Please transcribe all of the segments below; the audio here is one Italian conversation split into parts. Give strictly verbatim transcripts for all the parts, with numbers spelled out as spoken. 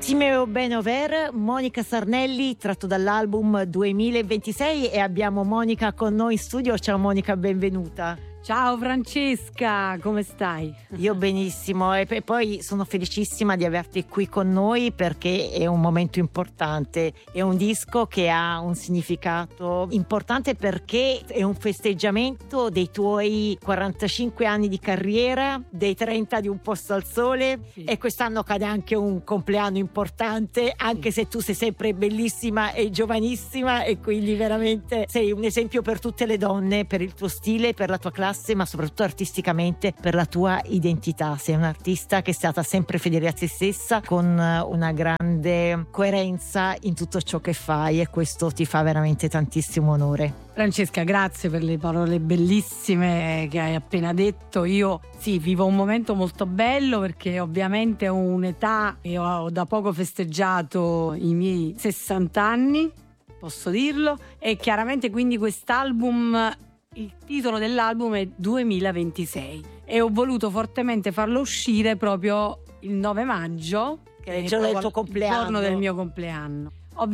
Simeo Benover, Monica Sarnelli, tratto dall'album duemilaventisei, e abbiamo Monica con noi in studio. Ciao Monica, benvenuta. Ciao Francesca, come stai? Io benissimo, e poi sono felicissima di averti qui con noi perché è un momento importante, è un disco che ha un significato importante perché è un festeggiamento dei tuoi quarantacinque anni di carriera, dei trenta di Un posto al sole, sì. E quest'anno cade anche un compleanno importante, anche sì. Se tu sei sempre bellissima e giovanissima, e quindi veramente sei un esempio per tutte le donne, per il tuo stile, per la tua classe, ma soprattutto artisticamente per la tua identità. Sei un'artista che è stata sempre fedele a te stessa, con una grande coerenza in tutto ciò che fai, e questo ti fa veramente tantissimo onore. Francesca, grazie per le parole bellissime che hai appena detto. Io sì, vivo un momento molto bello perché ovviamente ho un'età e ho da poco festeggiato i miei sessanta anni, posso dirlo, e chiaramente quindi quest'album, il titolo dell'album è duemilaventisei, e ho voluto fortemente farlo uscire proprio il nove maggio, che è il giorno del tuo compleanno, il giorno del mio compleanno.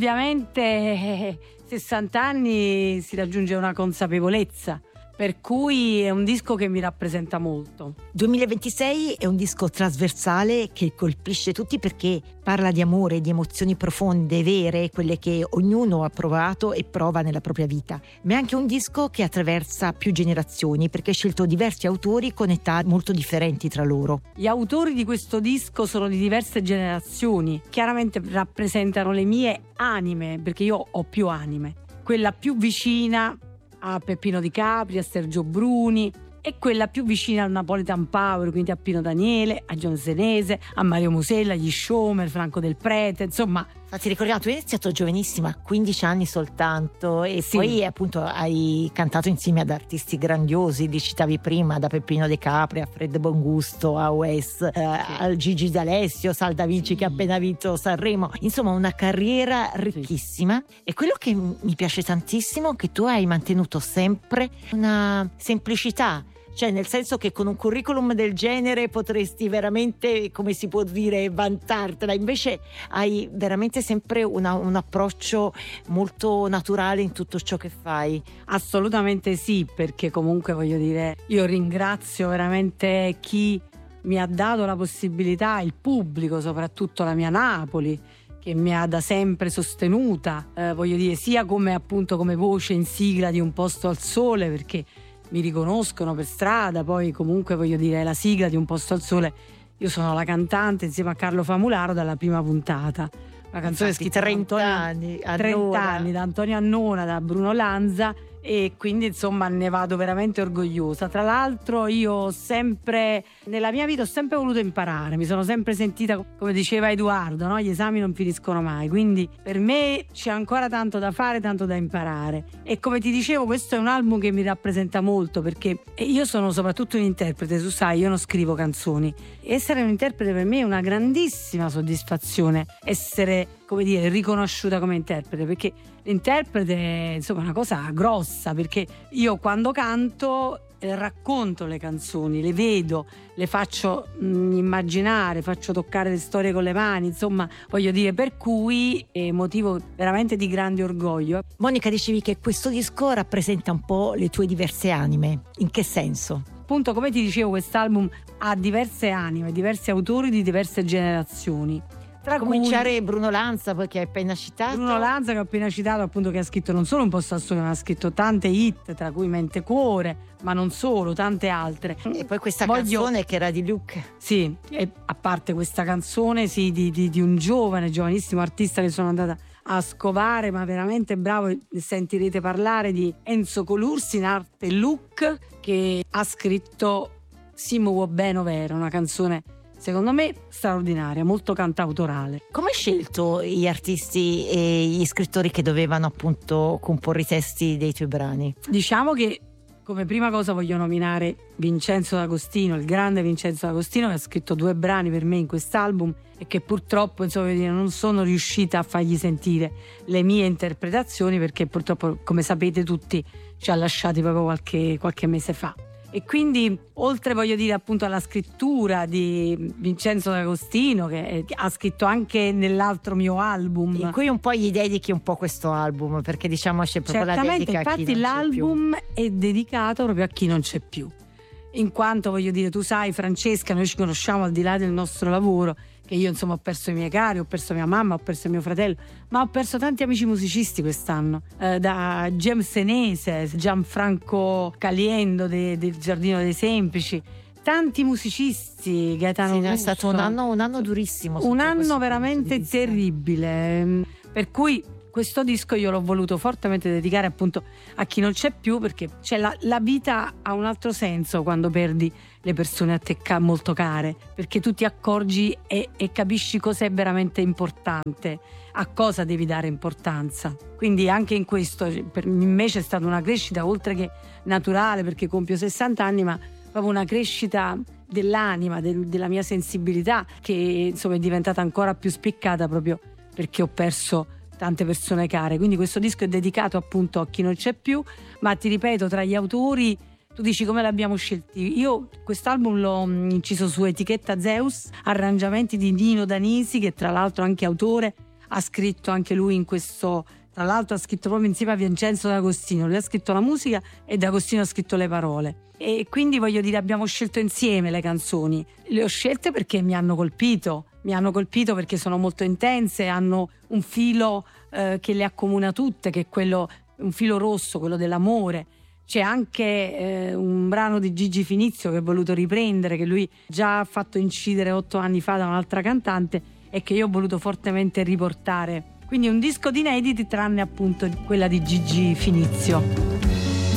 Ovviamente sessanta anni si raggiunge una consapevolezza, per cui è un disco che mi rappresenta molto. duemilaventisei è un disco trasversale che colpisce tutti perché parla di amore, di emozioni profonde, vere, quelle che ognuno ha provato e prova nella propria vita. Ma è anche un disco che attraversa più generazioni perché ha scelto diversi autori con età molto differenti tra loro. Gli autori di questo disco sono di diverse generazioni, chiaramente rappresentano le mie anime, perché io ho più anime. Quella più vicina a Peppino Di Capri, a Sergio Bruni, e quella più vicina al Napolitan Power, quindi a Pino Daniele, a John Senese, a Mario Musella, agli Schomer, Franco Del Prete, insomma. Infatti ricordiamo, tu hai iniziato giovanissima, quindici anni soltanto, e sì. Poi appunto hai cantato insieme ad artisti grandiosi, li citavi prima, da Peppino De Capri a Fred Bongusto, a Wes, eh, sì. al Gigi D'Alessio, Sal Da Vinci, sì. che ha appena vinto Sanremo. Insomma, una carriera ricchissima, sì. E quello che mi piace tantissimo è che tu hai mantenuto sempre una semplicità. Cioè, nel senso che con un curriculum del genere potresti veramente, come si può dire, vantartela. Invece hai veramente sempre una, un approccio molto naturale in tutto ciò che fai. Assolutamente sì, perché comunque voglio dire, io ringrazio veramente chi mi ha dato la possibilità, il pubblico, soprattutto la mia Napoli, che mi ha da sempre sostenuta, eh, voglio dire, sia come appunto come voce in sigla di Un posto al sole, perché mi riconoscono per strada, poi comunque voglio dire, la sigla di Un posto al sole, io sono la cantante insieme a Carlo Famularo dalla prima puntata. La canzone è scritta trenta anni, trenta anni da Antonio Annona, da Bruno Lanza, e quindi insomma ne vado veramente orgogliosa. Tra l'altro io ho sempre, nella mia vita ho sempre voluto imparare, mi sono sempre sentita, come diceva Edoardo, no? Gli esami non finiscono mai, quindi per me c'è ancora tanto da fare, tanto da imparare. E come ti dicevo, questo è un album che mi rappresenta molto, perché io sono soprattutto un interprete, tu sai, io non scrivo canzoni. Essere un interprete per me è una grandissima soddisfazione, essere, come dire, riconosciuta come interprete, perché l'interprete è insomma una cosa grossa, perché io quando canto eh, racconto le canzoni, le vedo, le faccio mh, immaginare, faccio toccare le storie con le mani, insomma voglio dire, per cui è motivo veramente di grande orgoglio. Monica, dicevi che questo disco rappresenta un po' le tue diverse anime, in che senso? Appunto, come ti dicevo, quest'album ha diverse anime, diversi autori di diverse generazioni. Tra cominciare cui Bruno Lanza, poi che hai appena citato. Bruno Lanza che ho appena citato, appunto, che ha scritto non solo Un posto al sole, ma ha scritto tante hit, tra cui Mente Cuore, ma non solo, tante altre. E poi questa Voglio... canzone che era di Luke. Sì, e a parte questa canzone, sì, di, di, di un giovane, giovanissimo artista che sono andata a scovare, ma veramente bravo. Sentirete parlare di Enzo Colursi, in arte Luke, che ha scritto Simo Benover, una canzone secondo me straordinaria, molto cantautorale. Come hai scelto gli artisti e gli scrittori che dovevano appunto comporre i testi dei tuoi brani? Diciamo che come prima cosa voglio nominare Vincenzo D'Agostino, il grande Vincenzo D'Agostino, che ha scritto due brani per me in quest'album e che purtroppo, insomma, non sono riuscita a fargli sentire le mie interpretazioni, perché purtroppo, come sapete tutti, ci ha lasciati proprio qualche, qualche mese fa. E quindi, oltre voglio dire appunto alla scrittura di Vincenzo D'Agostino, che ha scritto anche nell'altro mio album, in cui un po' gli dedichi un po' questo album, perché diciamo c'è proprio certamente, la dedica a chi infatti non l'album c'è è dedicato proprio a chi non c'è più. In quanto voglio dire, tu sai Francesca, noi ci conosciamo al di là del nostro lavoro, che io insomma ho perso i miei cari, ho perso mia mamma, ho perso mio fratello, ma ho perso tanti amici musicisti quest'anno, eh, da James Senese, Gianfranco Caliendo de, del Giardino dei Semplici, tanti musicisti, Gaetano più. Sì, Russo. è stato un anno, un anno durissimo, un anno veramente terribile, per cui questo disco io l'ho voluto fortemente dedicare appunto a chi non c'è più, perché cioè, la, la vita ha un altro senso quando perdi le persone a te ca- molto care, perché tu ti accorgi e, e capisci cosa è veramente importante, a cosa devi dare importanza. Quindi anche in questo per me c'è stata una crescita oltre che naturale, perché compio sessanta anni, ma proprio una crescita dell'anima, del, della mia sensibilità, che insomma è diventata ancora più spiccata proprio perché ho perso tante persone care. Quindi questo disco è dedicato appunto a chi non c'è più, ma ti ripeto, tra gli autori tu dici come l'abbiamo scelti. Io quest'album l'ho inciso su etichetta Zeus, arrangiamenti di Nino Danisi, che tra l'altro anche autore, ha scritto anche lui in questo, tra l'altro ha scritto proprio insieme a Vincenzo D'Agostino, lui ha scritto la musica e D'Agostino ha scritto le parole. E quindi voglio dire, abbiamo scelto insieme le canzoni. Le ho scelte perché mi hanno colpito, mi hanno colpito perché sono molto intense, hanno un filo eh, che le accomuna tutte, che è quello, un filo rosso, quello dell'amore. C'è anche eh, un brano di Gigi Finizio che ho voluto riprendere, che lui già ha fatto incidere otto anni fa da un'altra cantante e che io ho voluto fortemente riportare. Quindi un disco di inediti, tranne appunto quella di Gigi Finizio.